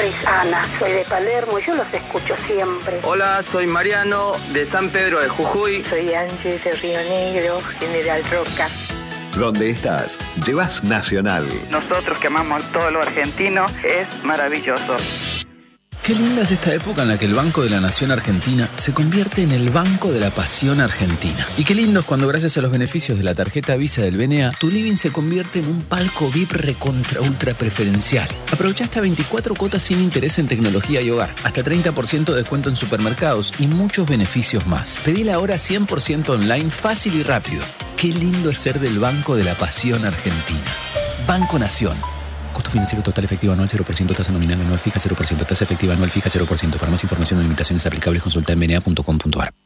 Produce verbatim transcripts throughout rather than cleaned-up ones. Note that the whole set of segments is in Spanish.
es Ana, soy de Palermo y yo los escucho siempre. Hola, soy Mariano, de San Pedro de Jujuy. Soy Angie de Río Negro, General Roca. Donde estás, llevas Nacional. Nosotros que amamos todo lo argentino, es maravilloso. Qué linda es esta época en la que el Banco de la Nación Argentina se convierte en el Banco de la Pasión Argentina. Y qué lindo es cuando, gracias a los beneficios de la tarjeta Visa del B N A, tu living se convierte en un palco V I P recontra ultra preferencial. Aprovecha hasta veinticuatro cuotas sin interés en tecnología y hogar, hasta treinta por ciento de descuento en supermercados y muchos beneficios más. Pedila ahora cien por ciento online, fácil y rápido. Qué lindo es ser del Banco de la Pasión Argentina. Banco Nación. Costo financiero total efectivo anual cero por ciento, tasa nominal anual fija cero por ciento, tasa efectiva anual fija cero por ciento. Para más información o limitaciones aplicables, consulta en b n a punto com punto a r.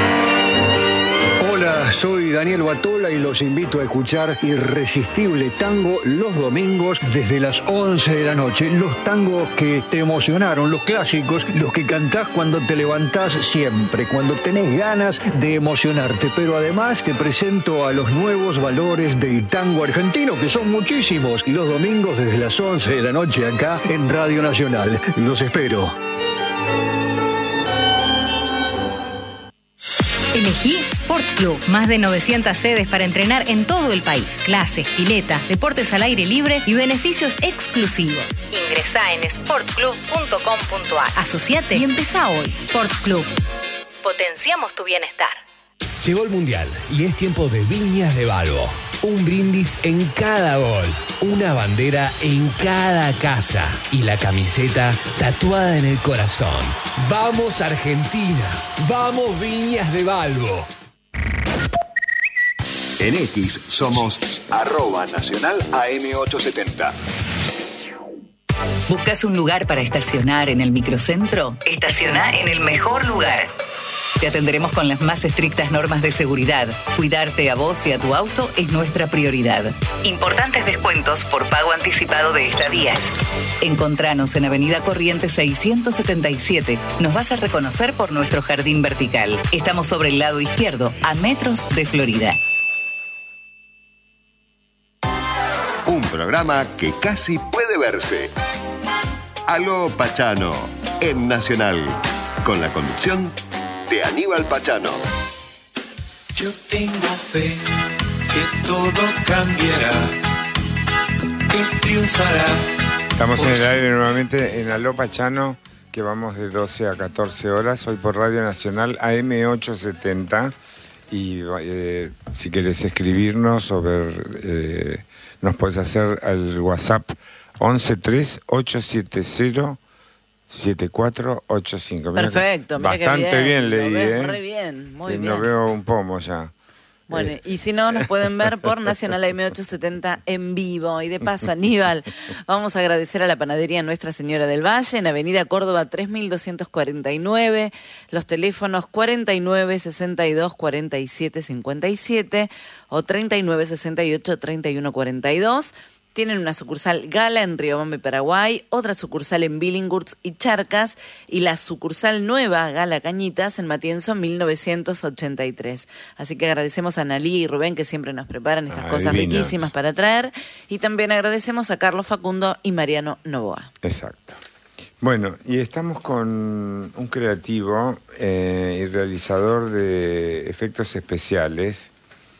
Hola, soy Daniel Batola y los invito a escuchar Irresistible Tango los domingos desde las once de la noche. Los tangos que te emocionaron, los clásicos, los que cantás cuando te levantás siempre, cuando tenés ganas de emocionarte. Pero además te presento a los nuevos valores del tango argentino, que son muchísimos. Los domingos desde las once de la noche acá en Radio Nacional. Los espero. Elegí Sport Club. Más de novecientas sedes para entrenar en todo el país. Clases, piletas, deportes al aire libre y beneficios exclusivos. Ingresá en sport club punto com punto a r. Asociate y empezá hoy. Sport Club. Potenciamos tu bienestar. Llegó el Mundial y es tiempo de Viñas de Balbo. Un brindis en cada gol, una bandera en cada casa y la camiseta tatuada en el corazón. ¡Vamos Argentina! ¡Vamos Viñas de Balbo! En X somos arroba nacional A M ochocientos setenta. ¿Buscas un lugar para estacionar en el microcentro? Estaciona en el mejor lugar. Te atenderemos con las más estrictas normas de seguridad. Cuidarte a vos y a tu auto es nuestra prioridad. Importantes descuentos por pago anticipado de estadías. Encontranos en Avenida Corrientes seiscientos setenta y siete. Nos vas a reconocer por nuestro jardín vertical. Estamos sobre el lado izquierdo, a metros de Florida. Un programa que casi puede verse. Aló Pachano, en Nacional, con la conducción de Aníbal Pachano. Yo tengo fe que todo cambiará, que triunfará. Estamos en el aire nuevamente en Aló Pachano, que vamos de doce a catorce horas, hoy por Radio Nacional A M ochocientos setenta. Y eh, si querés escribirnos o ver, eh, nos puedes hacer al WhatsApp once tres ocho siete cero siete cuatro ocho cinco. Perfecto, mira bastante que bien, bien leí, lo ves ¿eh? Muy bien, muy que bien. No veo un pomo ya. Bueno, eh. y si no, nos pueden ver por Nacional A M ochocientos setenta en vivo. Y de paso, Aníbal, vamos a agradecer a la panadería Nuestra Señora del Valle, en Avenida Córdoba tres mil doscientos cuarenta y nueve, los teléfonos cuarenta y nueve, sesenta y dos, cuarenta y siete, cincuenta y siete o treinta y nueve, sesenta y ocho, treinta y uno, cuarenta y dos. Tienen una sucursal Gala en Riobamba, Paraguay, otra sucursal en Billinghurst y Charcas, y la sucursal nueva Gala Cañitas en Matienzo mil novecientos ochenta y tres. Así que agradecemos a Nalí y Rubén, que siempre nos preparan estas Ay, cosas divinas. riquísimas para traer, y también agradecemos a Carlos Facundo y Mariano Novoa. Exacto. Bueno, y estamos con un creativo eh, y realizador de efectos especiales,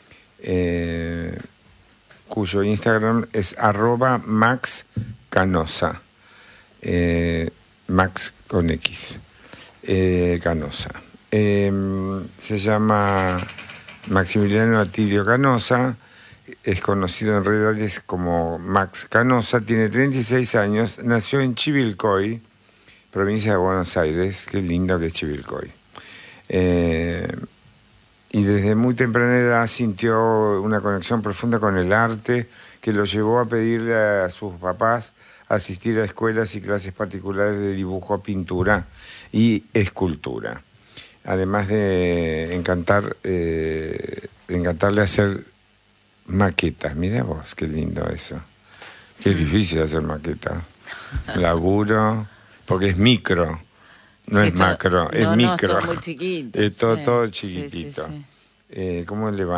eh, cuyo Instagram es arroba Max Canosa, eh, Max con X, eh, Canosa. Eh, se llama Maximiliano Atilio Canosa, es conocido en redes como Max Canosa, tiene treinta y seis años, nació en Chivilcoy, provincia de Buenos Aires, qué lindo que es Chivilcoy. Eh, Y desde muy temprana edad sintió una conexión profunda con el arte que lo llevó a pedirle a sus papás asistir a escuelas y clases particulares de dibujo, pintura y escultura. Además de encantar, eh, encantarle hacer maquetas. Mira vos, qué lindo eso. Qué difícil hacer maquetas. Laburo, porque es micro. No Sí, es todo, macro, es no, micro. No, es todo muy chiquito. Es todo, sí, todo sí, chiquitito. sí, sí, sí. Eh, ¿Cómo le va?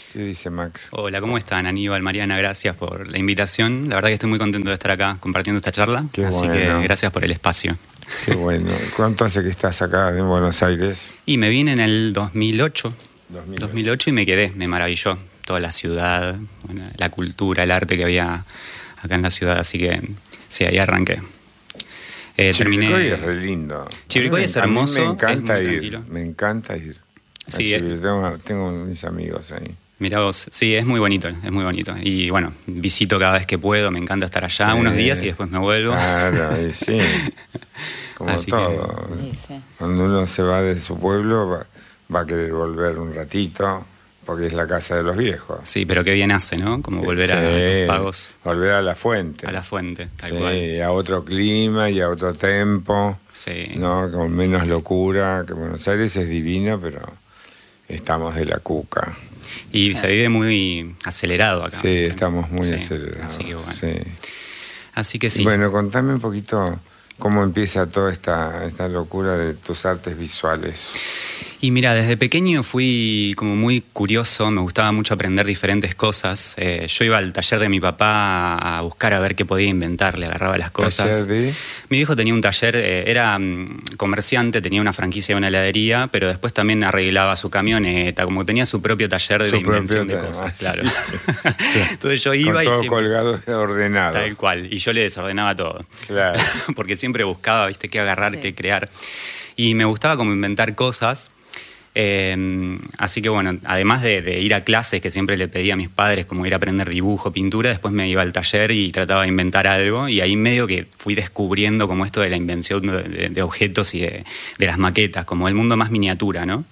¿Qué dice Max? Hola, ¿cómo están? Aníbal, Mariana, gracias por la invitación. La verdad que estoy muy contento de estar acá compartiendo esta charla. Qué así bueno. que gracias por el espacio. Qué bueno. ¿Cuánto hace que estás acá en Buenos Aires? Y me vine en el dos mil ocho. dos mil ocho. dos mil ocho y me quedé, me maravilló. Toda la ciudad, bueno, la cultura, el arte que había acá en la ciudad. Así que sí, ahí arranqué. Eh, Chivilcoy terminé... es re lindo. Chivilcoy es hermoso. A mí me encanta es muy ir. tranquilo. Me encanta ir. Sí, eh. tengo, tengo mis amigos ahí. Mirá vos, sí, es muy bonito, es muy bonito. Y bueno, visito cada vez que puedo, me encanta estar allá Sí. unos días y después me vuelvo. Claro, y sí. Como Así todo. que- Sí, sí. Cuando uno se va de su pueblo, va, va a querer volver un ratito, porque es la casa de los viejos. Sí, pero qué bien hace, ¿no? Como volver a Sí, tus pagos. Volver a la fuente. A la fuente, tal Sí, cual. a otro clima y a otro tempo, Sí. ¿no? Con menos locura, que Buenos Aires es divino, pero estamos de la cuca. Y se vive muy acelerado acá. Sí, ¿viste? estamos muy Sí, acelerados. Así que bueno. Sí. Así que sí. Y bueno, contame un poquito cómo empieza toda esta, esta locura de tus artes visuales. Y mira, desde pequeño fui como muy curioso, me gustaba mucho aprender diferentes cosas. Eh, yo iba al taller de mi papá a buscar a ver qué podía inventar, le agarraba las cosas. ¿Taller de? Mi viejo tenía un taller, eh, era mm, comerciante, tenía una franquicia de una heladería, pero después también arreglaba su camioneta, como tenía su propio taller de Su invención de propio cosas, taller, claro. Entonces yo iba Con y todo siempre- colgado ordenado. Tal cual, y yo le desordenaba todo. Claro. Porque siempre buscaba, viste, qué agarrar, qué crear. Y me gustaba como inventar cosas. Eh, así que bueno, además de, de ir a clases que siempre le pedía a mis padres, como ir a aprender dibujo, pintura, después me iba al taller y trataba de inventar algo. Y ahí medio que fui descubriendo como esto de la invención de, de- de objetos y de, de las maquetas, como el mundo más miniatura, ¿no?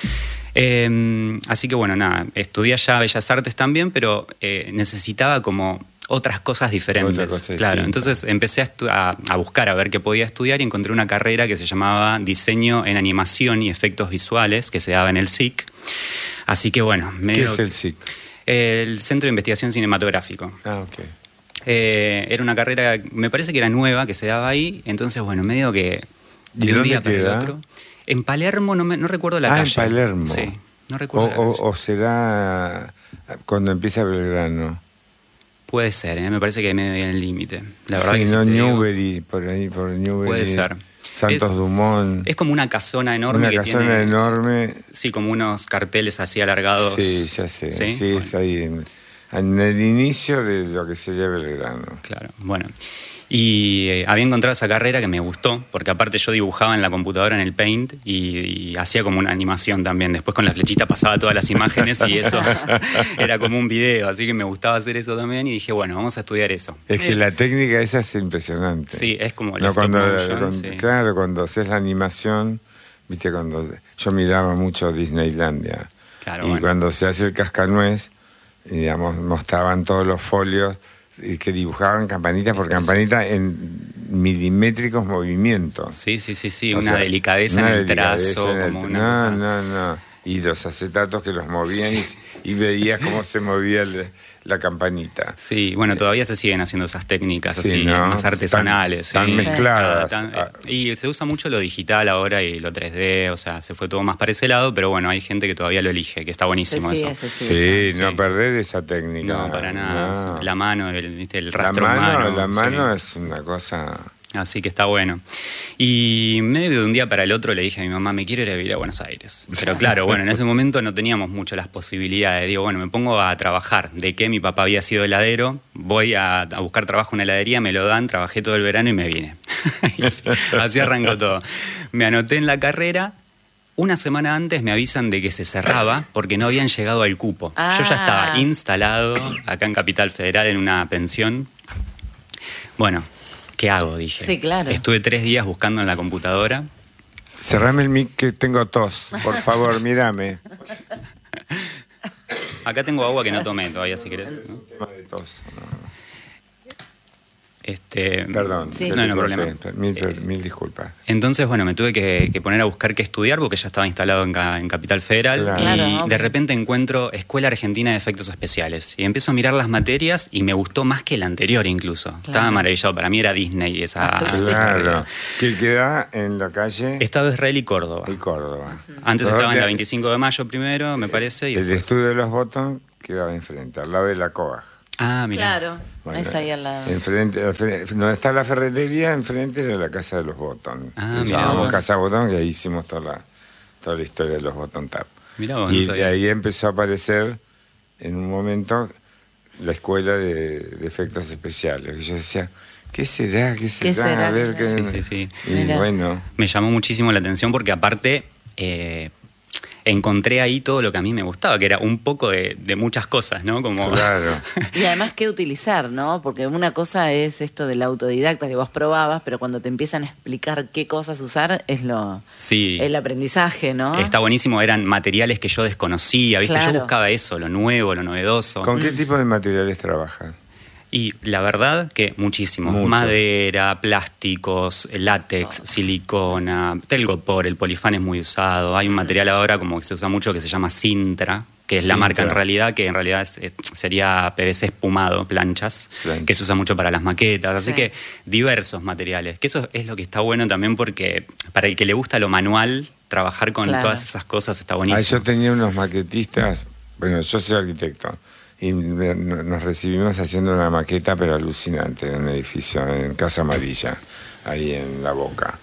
Eh, así que bueno, nada, estudié allá Bellas Artes también, pero eh, necesitaba como otras cosas diferentes. Otra cosa claro, distinta. entonces empecé a, estu- a- a buscar a ver qué podía estudiar y encontré una carrera que se llamaba Diseño en Animación y Efectos Visuales, que se daba en el S I C. Así que bueno, ¿Qué medio- es el S I C? el Centro de Investigación Cinematográfico. Ah, ok. Eh, era una carrera, me parece que era nueva, que se daba ahí, entonces bueno, medio que ¿Y de un dónde día para el queda? otro. En Palermo, no, me- no recuerdo la ah, calle. en Palermo. Sí, no O, recuerdo la o- calle. o será cuando empieza Belgrano. Puede ser, ¿eh? Me parece que me en el límite. La verdad Sí, que si no, te digo- Newbery, por ahí, por Newbery. Puede ser. Santos Es- Dumont. Es como una casona enorme Una que casona tiene... enorme. Sí, como unos carteles así alargados. Sí, ya sé. Sí, ¿Sí? es ahí en, en el inicio de lo que sería Belgrano. Claro, bueno. Y eh, había encontrado esa carrera que me gustó, porque aparte yo dibujaba en la computadora en el Paint y, y hacía como una animación también. Después con la flechita pasaba todas las imágenes y eso era como un video, así que me gustaba hacer eso también y dije, bueno, vamos a estudiar eso. Es que la técnica esa es impresionante. Sí, es como la No, stop cuando, motion, cuando- sí. Claro, cuando haces la animación, viste, cuando yo miraba mucho Disneylandia. Claro, y bueno. cuando se hace el cascanuez, y, digamos, mostraban todos los folios y que dibujaban campanita por campanita en milimétricos movimientos. Sí, sí, sí, sí, O una sea, delicadeza una en el delicadeza trazo, en el- como una no, cosa- no, no. Y los acetatos que los movían y, y veías cómo se movía el- la campanita. Sí, bueno, todavía se siguen haciendo esas técnicas Sí, así, ¿no? más artesanales. Tan- sí. tan mezcladas. Tan- eh, y se usa mucho lo digital ahora y lo tres D, o sea, se fue todo más para ese lado, pero bueno, hay gente que todavía lo elige, que está buenísimo Se sigue, eso. se sigue. Sí, no perder esa técnica. No, para nada. No. La mano, el, ¿viste? el La rastro mano, humano. la mano sí. es una cosa... Así que está bueno. Y medio que de un día para el otro le dije a mi mamá, me quiero ir a vivir a Buenos Aires. Pero claro, bueno, en ese momento no teníamos mucho las posibilidades. Digo, bueno, me pongo a trabajar. De que mi papá había sido heladero, voy a, a buscar trabajo en una heladería, me lo dan, trabajé todo el verano y me vine. Y así, así arrancó todo. Me anoté en la carrera. Una semana antes me avisan de que se cerraba porque no habían llegado al cupo. Ah. Yo ya estaba instalado acá en Capital Federal en una pensión. Bueno, ¿qué hago? Dije. Sí, claro. Estuve tres días buscando en la computadora. Cerrame el mic que tengo tos. Por favor, mírame. Acá tengo agua que no tomé todavía, si querés, ¿no? Tema de tos. Este, Perdón, sí. no, no, no no problema. Mil, eh, mil disculpas. Entonces, bueno, me tuve que, que poner a buscar qué estudiar porque ya estaba instalado en, en Capital Federal. Claro. Y Claro, de repente encuentro Escuela Argentina de Efectos Especiales. Y empiezo a mirar las materias y me gustó más que la anterior incluso. Claro. Estaba maravillado. Para mí era Disney esa... Claro. Que queda en la calle... Estado Israel y Córdoba. Y Córdoba. Antes Todo estaba en que- la veinticinco de mayo primero, me parece. Y El después- estudio de los Botón quedaba enfrente, al lado de la COAG. Ah, mira. Claro, Bueno, es ahí al lado. Enfrente, enfrente- donde está la ferretería, enfrente era la casa de los Botón. Ah, Le mirá llamamos vos. Casa Botón, que ahí hicimos toda la, toda la historia de los Botón Tap. Mirá vos, no Y de sabía ahí empezó a aparecer, en un momento, la escuela de, de efectos especiales. Y yo decía, ¿qué será? ¿Qué será? ¿Qué será? A ver, ¿Qué qué- Sí, sí, sí. Y Mira. bueno, Me llamó muchísimo la atención porque aparte eh, encontré ahí todo lo que a mí me gustaba, que era un poco de, de muchas cosas, ¿no? Como... claro. Y además, ¿qué utilizar, no? Porque una cosa es esto del autodidacta que vos probabas, pero cuando te empiezan a explicar qué cosas usar, es lo Sí. el aprendizaje, ¿no? Está buenísimo, eran materiales que yo desconocía, ¿viste? Claro. Yo buscaba eso, lo nuevo, lo novedoso. ¿Con qué tipo de materiales trabajas? Y la verdad que muchísimo. Mucho. Madera, plásticos, látex, silicona, telgopor, el polifán es muy usado. Hay un material ahora como que se usa mucho que se llama Sintra, que es la Sintra. marca en realidad, que en realidad es- eh, sería P V C espumado, planchas, Plancha. que se usa mucho para las maquetas. Así Sí. que diversos materiales. Que eso es lo que está bueno también porque para el que le gusta lo manual, trabajar con Claro. todas esas cosas está Ah, buenísimo. yo tenía unos maquetistas, bueno, yo soy arquitecto, y me- nos recibimos haciendo una maqueta, pero alucinante, de un edificio en Casa Amarilla, ahí en La Boca.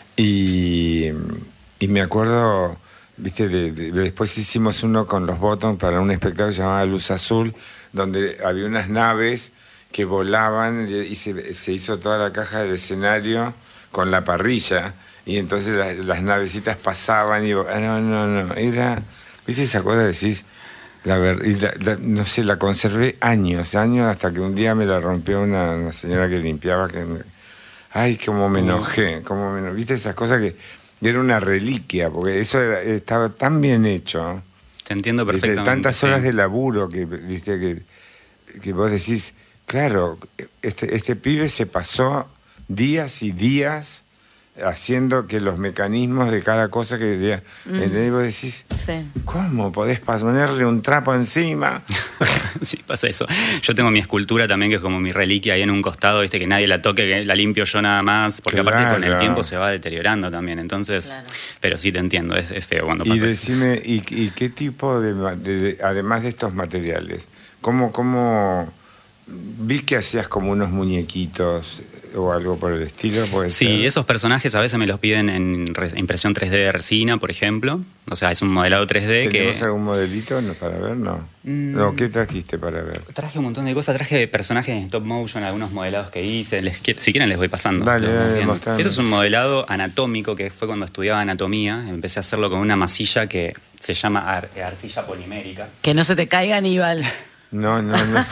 Y, y me acuerdo, viste, de- de- después hicimos uno con los Botón para un espectáculo llamado Luz Azul, donde había unas naves que volaban y y se, se hizo toda la caja del escenario con la parrilla, y entonces la- las navecitas pasaban y... ah, no, no, no, era... ¿Viste esa cosa? Decís... La ver, y la- la- no sé, la conservé años, años, hasta que un día me la rompió una, una señora que limpiaba, que me- ay, cómo me enojé, cómo me eno- viste esas cosas que era una reliquia, porque eso era- estaba tan bien hecho, Te entiendo viste, perfectamente. tantas horas sí. de laburo que, viste, que, que vos decís, claro, este, este pibe se pasó días y días haciendo que los mecanismos de cada cosa que quería, ¿entendés? Y vos decís, Sí. ¿cómo podés ponerle un trapo encima? Sí, pasa eso. Yo tengo mi escultura también, que es como mi reliquia ahí en un costado, viste, que nadie la toque, que la limpio yo nada más, porque aparte con el Claro. tiempo se va deteriorando también. Entonces, Claro. pero sí te entiendo, es, es feo cuando Y pasa eso. decime, ¿y, y qué tipo de, ma- de- de- además de estos materiales, cómo, cómo vi que hacías como unos muñequitos o algo por el estilo? ¿Puede Sí, ser? esos personajes a veces me los piden en re- impresión tres D de resina, por ejemplo. O sea, es un modelado tres D ¿Tenemos que... algún modelito no, para ver? No. Mm. No, ¿qué trajiste para ver? Traje un montón de cosas, traje personajes en stop motion, algunos modelados que hice. Les, qui- si quieren les voy pasando. Dale, los vamos dale, viendo. mostrame. Esto es un modelado anatómico que fue cuando estudiaba anatomía. Empecé a hacerlo con una masilla que se llama ar- arcilla polimérica. Que no se te caiga, Aníbal. No, no, no.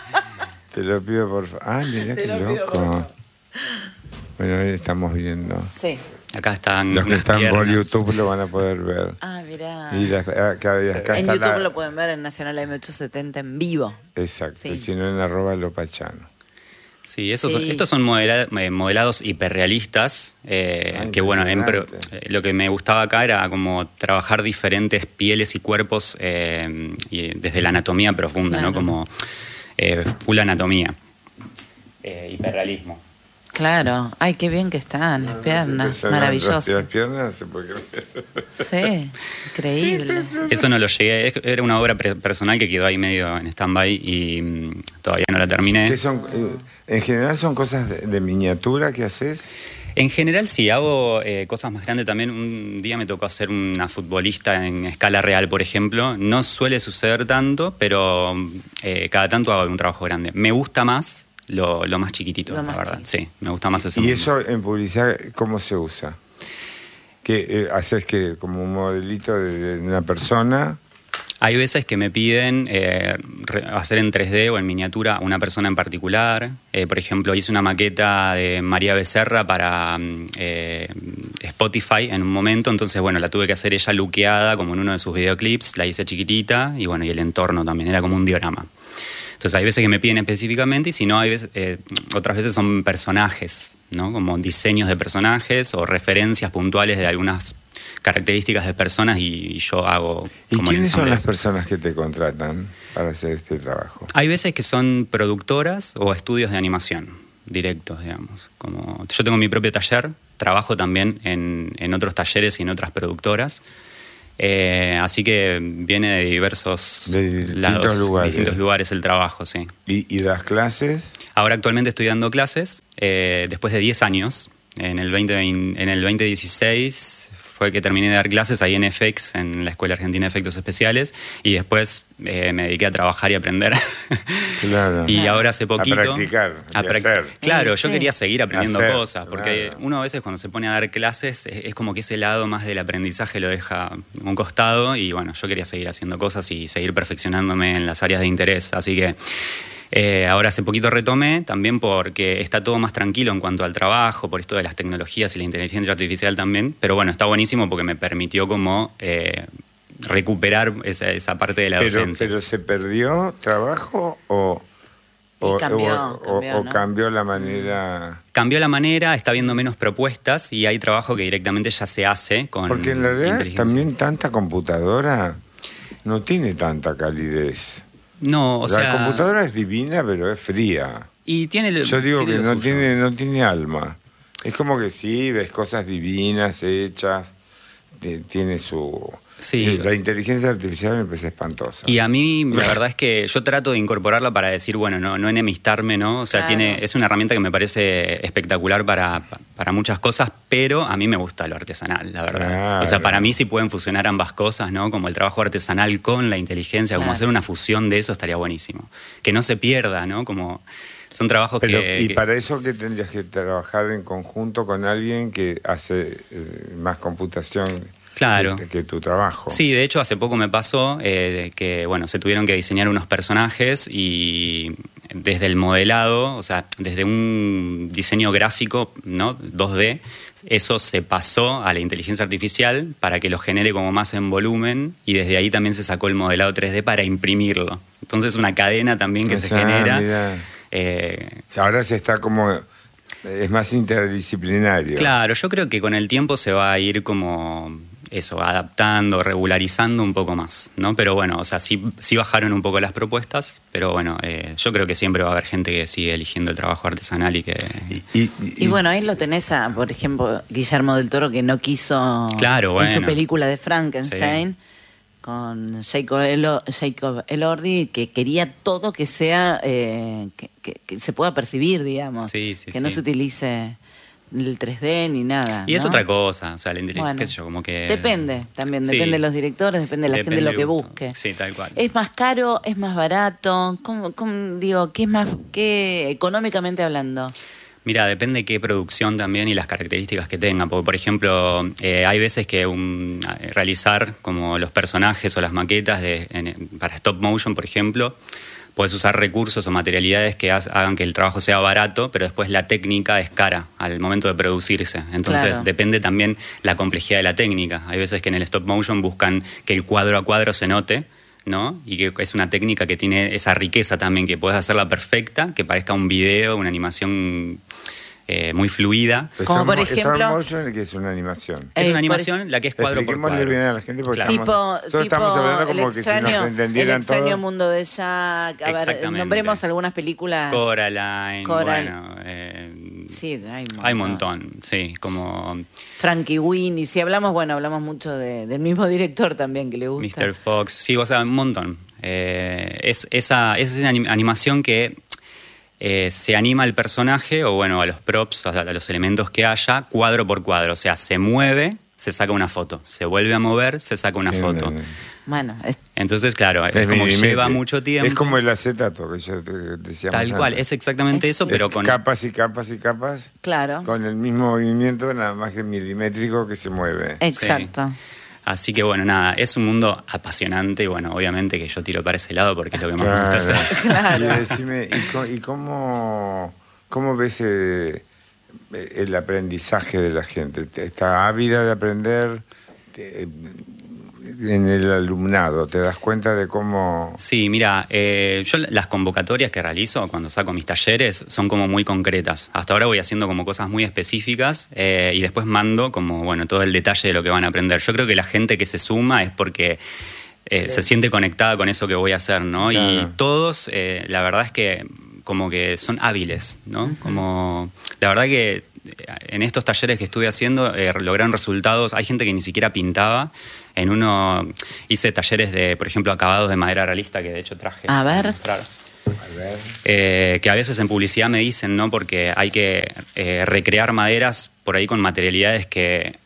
Te lo pido por favor. Ah, mirá Te qué lo pido, por loco. favor. Bueno, ahí estamos viendo. Sí. Acá están Los que unas están por piernas. YouTube lo van a poder ver. Ah, mirá. Y la- acá, y acá En está YouTube la- lo pueden ver en Nacional M ochocientos setenta en vivo. Exacto, Sí. y si no en arroba lopachano. Sí, esos Sí. Son, estos son modela- eh, modelados hiperrealistas, eh, Ah, que bueno, en pro- impresionante. eh, lo que me gustaba acá era como trabajar diferentes pieles y cuerpos eh, y desde la anatomía profunda, Claro. ¿no? Como eh, full anatomía, eh, hiperrealismo. Claro. Ay, qué bien que están las piernas. Las, Maravilloso. las piernas, no sé por qué. Sí, increíble. Eso no lo llegué, es- era una obra pre- personal que quedó ahí medio en stand-by y mm, todavía no la terminé. ¿Qué son, eh, en general son cosas de, de miniatura que haces. En general sí, hago eh, cosas más grandes también. Un día me tocó hacer una futbolista en escala real, por ejemplo. No suele suceder tanto, pero eh, cada tanto hago un trabajo grande. Me gusta más lo, lo más chiquitito, Lo la más verdad. Sí, me gusta más ese Y mundo. eso en publicidad, ¿cómo se usa? ¿Que eh, haces que como un modelito de, de una persona? Hay veces que me piden eh, re- hacer en tres D o en miniatura a una persona en particular. Eh, por ejemplo, hice una maqueta de María Becerra para mm, eh, Spotify en un momento. Entonces, bueno, la tuve que hacer ella luqueada como en uno de sus videoclips. La hice chiquitita y bueno, y el entorno también. Era como un diorama. Entonces hay veces que me piden específicamente y si no, hay veces, eh, otras veces son personajes, ¿no? Como diseños de personajes o referencias puntuales de algunas características de personas y, y yo hago... ¿Y como el quiénes son ensamble. las personas que te contratan para hacer este trabajo? Hay veces que son productoras o estudios de animación directos, digamos. Como, yo tengo mi propio taller, trabajo también en, en otros talleres y en otras productoras. Eh, así que viene de diversos de distintos lados, lugares. distintos lugares el trabajo, sí. ¿Y, y das clases? Ahora actualmente estoy dando clases, eh, después de diez años. En el, veinte, en el veinte dieciséis fue que terminé de dar clases ahí en F X, en la Escuela Argentina de Efectos Especiales, y después eh, me dediqué a trabajar y aprender. Claro. Y ahora hace poquito... A practicar, a a prac- hacer. Claro, Sí, yo sí. quería seguir aprendiendo Hacer, cosas, porque claro. uno a veces cuando se pone a dar clases es, es como que ese lado más del aprendizaje lo deja a un costado, y bueno, yo quería seguir haciendo cosas y seguir perfeccionándome en las áreas de interés, así que... Eh, ahora hace poquito retomé, también porque está todo más tranquilo en cuanto al trabajo, por esto de las tecnologías y la inteligencia artificial también, pero bueno, está buenísimo porque me permitió como eh, recuperar esa, esa parte de la Pero, docencia. pero ¿se perdió trabajo o, o, Y cambió, o- o- cambió, o ¿no? cambió la manera? Cambió la manera, está habiendo menos propuestas y hay trabajo que directamente ya se hace con Porque en realidad inteligencia. también tanta computadora no tiene tanta calidez. No, o la sea... computadora es divina, pero es fría. Y tiene el- Yo digo tiene que lo no suyo. tiene, no tiene alma. Es como que sí, ves cosas divinas hechas, te- tiene su... Sí. La inteligencia artificial me parece espantosa. Y a mí la verdad es que yo trato de incorporarla para decir, bueno, no, no enemistarme, ¿no? O sea, Claro. tiene, es una herramienta que me parece espectacular para, para muchas cosas, pero a mí me gusta lo artesanal, la verdad. Claro. O sea, para mí si pueden fusionar ambas cosas, ¿no? Como el trabajo artesanal con la inteligencia, como Claro. hacer una fusión de eso estaría buenísimo. Que no se pierda, ¿no? Como son trabajos Pero, que... y que- para eso que tendrías que trabajar en conjunto con alguien que hace eh, más computación Claro. que, que tu trabajo. Sí, de hecho hace poco me pasó eh, que bueno, se tuvieron que diseñar unos personajes y desde el modelado, o sea, desde un diseño gráfico, ¿no? dos D, eso se pasó a la inteligencia artificial para que lo genere como más en volumen y desde ahí también se sacó el modelado tres D para imprimirlo. Entonces una cadena también que O se sea, genera. mira, eh, ahora se está como... Es más interdisciplinario. Claro, yo creo que con el tiempo se va a ir como eso, adaptando, regularizando un poco más, ¿no? Pero bueno, o sea, sí, sí bajaron un poco las propuestas, pero bueno, eh, yo creo que siempre va a haber gente que sigue eligiendo el trabajo artesanal y que... Y, y- Y bueno, ahí lo tenés a, por ejemplo, Guillermo del Toro, que no quiso Claro, en su bueno. película de Frankenstein, con Jacob, Elo- Jacob Elordi, que quería todo que sea, eh, que, que- que se pueda percibir, digamos. Sí, sí, que no sí. se utilice el tres D ni nada. Y es ¿no? otra cosa, o sea, la inteligencia, Bueno, qué sé yo, como que... Depende también, Sí. depende de los directores, depende de la gente Depende lo que del gusto. busque. Sí, tal cual. ¿Es más caro? ¿Es más barato? ¿Cómo, cómo- digo, ¿qué es más, qué económicamente hablando? Mira, depende qué producción también y las características que tenga. Porque, por ejemplo, eh, hay veces que un, eh, realizar como los personajes o las maquetas de, en- para stop motion, por ejemplo, puedes usar recursos o materialidades que ha- hagan que el trabajo sea barato, pero después la técnica es cara al momento de producirse. Entonces, Claro. depende también la complejidad de la técnica. Hay veces que en el stop motion buscan que el cuadro a cuadro se note, ¿no? Y que es una técnica que tiene esa riqueza también, que puedes hacerla perfecta, que parezca un video, una animación eh, muy fluida. Como por Stop ejemplo- motion, que es una animación. Es Eh, una por animación la que es cuadro por Expliquémosle cuadro. bien a la gente porque Claro. estamos, Tipo, nosotros tipo estamos hablando el como que si extraño, nos el entendieran extraño todo. mundo de Jack. A ver, Exactamente. nombremos algunas películas. Coraline, Coral- bueno, eh, Sí, hay un montón. hay un montón, sí, como Frankie Winnie. Si hablamos, bueno, hablamos mucho de- del mismo director también que le gusta. mister Fox, sí, o sea, un montón. Eh, es esa, es esa anim- animación que eh, se anima al personaje o bueno, a los props, a, a los elementos que haya, cuadro por cuadro, o sea, se mueve, se saca una foto, se vuelve a mover, se saca una Sí, foto. no, no. Bueno, es- Entonces, claro, es, Es como milimétrico. lleva mucho tiempo. Es como el acetato que yo te decía. Tal cual, es exactamente eso, pero Es con... capas y capas y capas claro. con el mismo movimiento, nada más que milimétrico que se mueve. Exacto. Así que bueno, nada, es un mundo apasionante y bueno, obviamente que yo tiro para ese lado porque es lo que más me gusta hacer. Claro. Y decime, ¿y, co- y cómo, cómo ves eh, el aprendizaje de la gente? ¿Está ávida de aprender? Te- en el alumnado? ¿Te das cuenta de cómo...? Sí, mira, eh, yo las convocatorias que realizo cuando saco mis talleres son como muy concretas. Hasta ahora voy haciendo como cosas muy específicas eh, y después mando como, bueno, todo el detalle de lo que van a aprender. Yo creo que la gente que se suma es porque eh, se siente conectada con eso que voy a hacer, ¿no? Claro. Y todos, eh, la verdad es que como que son hábiles, ¿no? Uh-huh. Como, la verdad que en estos talleres que estuve haciendo eh, lograron resultados. Hay gente que ni siquiera pintaba. En uno hice talleres de, por ejemplo, acabados de madera realista, que de hecho traje. A ver. A ver. Eh, que a veces en publicidad me dicen, ¿no? Porque hay que eh, recrear maderas por ahí con materialidades que...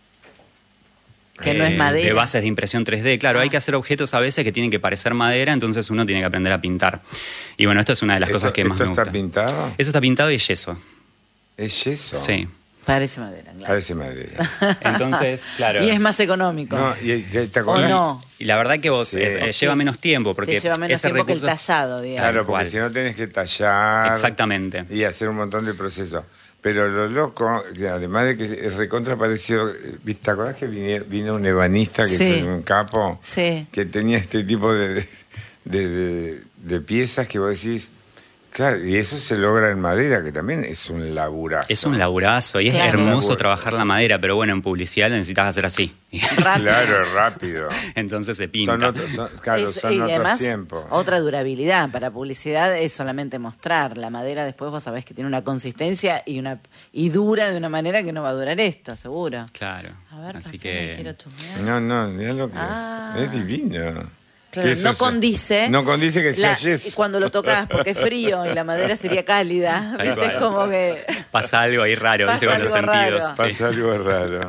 Que eh, no es madera. De bases de impresión tres D. Claro, ah. hay que hacer objetos a veces que tienen que parecer madera, entonces uno tiene que aprender a pintar. Y bueno, esta es una de las ¿Esto, cosas que más me gusta. ¿Esto está pintado? Eso está pintado y es yeso. ¿Es yeso? Sí. Parece madera, claro. Parece madera. Entonces, claro. Y es más económico. No, y, ¿te ¿O no? Y la verdad que vos sí. es, eh, lleva menos tiempo porque te lleva menos ese tiempo recurso... que el tallado, digamos. Claro, porque si no tenés que tallar. Exactamente. Y hacer un montón de procesos. Pero lo loco, además de que es recontra parecido, ¿te acordás que vino, vino un ebanista que sí. es un capo? Sí. Que tenía este tipo de, de, de, de piezas que vos decís, claro, y eso se logra en madera, que también es un laburazo. Es un laburazo y claro. es hermoso trabajar la madera, pero bueno, en publicidad lo necesitas hacer así. Rápido. Claro, rápido. Entonces se pinta. Son otros, son, claro, es, son y otros además, tiempos. Otra durabilidad. Para publicidad es solamente mostrar. La madera después vos sabés que tiene una consistencia y una y dura de una manera que no va a durar esto, seguro. Claro. A ver, así pasame, que... quiero chusmear. No, no, mirá lo que ah. es. Es divino. Claro, no condice. No condice que sea la, yeso. Cuando lo tocas, porque es frío y la madera sería cálida. Tal ¿Viste? cual. Es como que. Pasa algo ahí raro, Pasa ¿viste? Con los algo sentidos. raro. Pasa Sí. algo raro.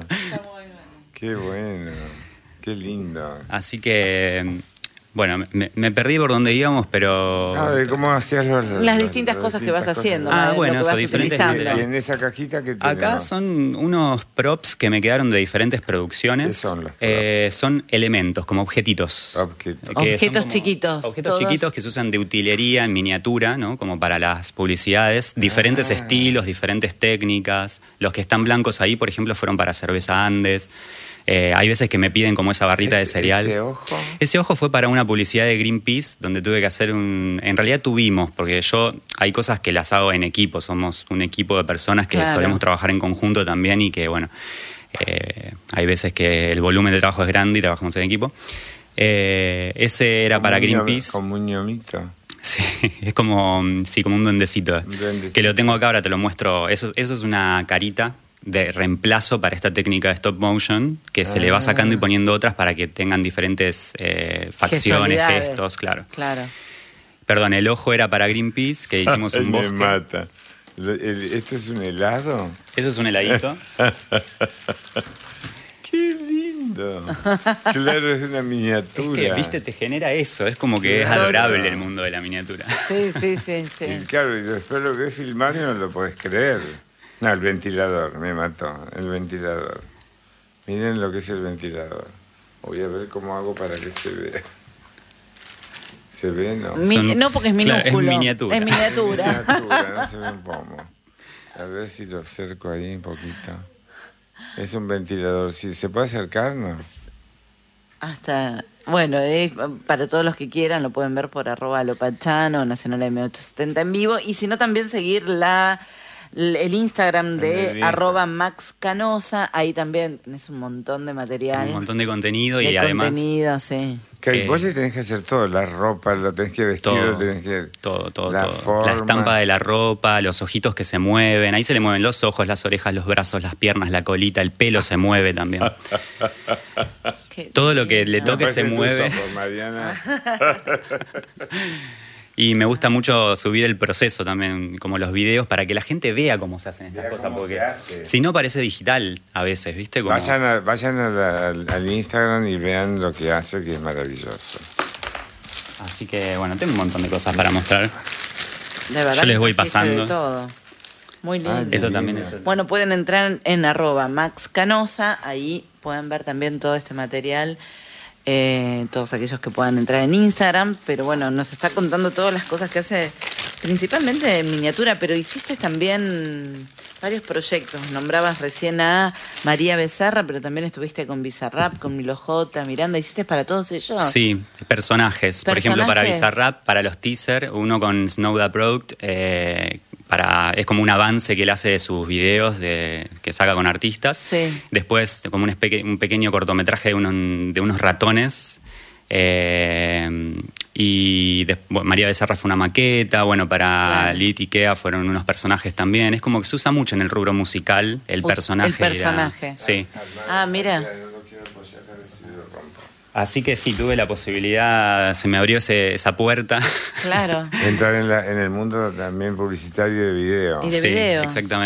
Qué bueno. Qué lindo. Así que. Bueno, me, me perdí por donde íbamos, pero... A ver, ¿cómo hacías los, Las los, distintas las cosas que distintas vas haciendo, Ah, lo bueno, que eso, vas diferentes utilizando. Y en esa cajita que Acá tenemos? son unos props que me quedaron de diferentes producciones. ¿Qué son los props? Eh, son elementos, como objetitos. Objetos. Que Objetos son como chiquitos. Objetos todos. chiquitos que se usan de utilería en miniatura, ¿no? Como para las publicidades. Diferentes Ah. estilos, diferentes técnicas. Los que están blancos ahí, por ejemplo, fueron para cerveza Andes. Eh, hay veces que me piden como esa barrita de cereal. ¿Este ojo? Ese ojo fue para una publicidad de Greenpeace, donde tuve que hacer un... En realidad tuvimos, porque yo hay cosas que las hago en equipo, somos un equipo de personas que Claro. solemos trabajar en conjunto también y que, bueno, eh, hay veces que el volumen de trabajo es grande y trabajamos en equipo. Eh, ese era Como para un ñomi- Greenpeace. Como un ñomito. Sí, es como, sí, como un duendecito. Un duendecito. Que lo tengo acá, ahora te lo muestro. Eso, eso es una carita de reemplazo para esta técnica de stop motion, que se le va sacando y poniendo otras para que tengan diferentes eh, facciones, Gestualidades. gestos, claro. Claro. Perdón, el ojo era para Greenpeace, que hicimos Ay, un me bosque. mata. Lo- el- ¿Esto es un helado? Eso es un heladito. ¡Qué lindo! Claro, es una Es miniatura. que, viste, te genera eso. Es como que es Claro. adorable el mundo de la miniatura. Sí, sí, sí, sí. Y claro, y después lo ves filmado y no lo podés creer. No, el ventilador, me mató, el ventilador. Miren lo que es el ventilador. Voy a ver cómo hago para que se vea. ¿Se ve? No. Mi- Son- no, porque es claro, es minúsculo. miniatura. Es miniatura. Miniatura, no se ve un pomo. A ver si lo acerco ahí un poquito. Es un ventilador, sí. ¿Se puede acercarnos? Hasta, bueno, es para todos los que quieran, lo pueden ver por arroba lopachano, Nacional M ochocientos setenta en vivo, y si no también seguir la el Instagram de El Instagram. arroba Max Canosa, ahí también tenés un montón de material. Un montón de contenido y de además... contenido, sí. Que Eh, vos le tenés que hacer todo, la ropa, lo tenés que vestir, Todo, lo tenés que... todo, todo, la todo. forma. La estampa de la ropa, los ojitos que se mueven. Ahí se le mueven los ojos, las orejas, los brazos, las piernas, la colita, el pelo se mueve también. Qué Todo lo que le Me toque se parecen tus mueve. ojos, Mariana. Y me gusta mucho subir el proceso también, como los videos, para que la gente vea cómo se hacen estas Vea cosas. cómo Porque se hace. si no parece digital a veces, ¿viste? Como... Vayan, a- vayan a la- al, al Instagram y vean lo que hace, que es maravilloso. Así que bueno, tengo un montón de cosas para mostrar. De verdad Yo les que voy existe pasando. de todo. Muy lindo. Ay, Eso Divino. también es... Bueno, pueden entrar en arroba Max Canosa, ahí pueden ver también todo este material, eh, todos aquellos que puedan entrar en Instagram, pero bueno, nos está contando todas las cosas que hace principalmente en miniatura, pero hiciste también varios proyectos. Nombrabas recién a María Becerra, pero también estuviste con Bizarrap, con Milo J, Miranda. ¿Hiciste para todos ellos? Sí, personajes. Por ejemplo, para Bizarrap, para los teaser, uno con Snow the Product, eh, para, es como un avance que él hace de sus videos de, que saca con artistas. Sí. Después, como un, espe- un pequeño cortometraje de unos, de unos ratones. Eh, y de, bueno, María Becerra fue una maqueta, bueno, para Claro. Lit y Kea fueron unos personajes también. Es como que se usa mucho en el rubro musical el Uh, personaje. el personaje. Era- sí. Ah, mira. Así que sí, tuve la posibilidad, se me abrió ese, esa puerta. Claro. Entrar en, la, en el mundo también publicitario de video. Y de sí, videos. exactamente.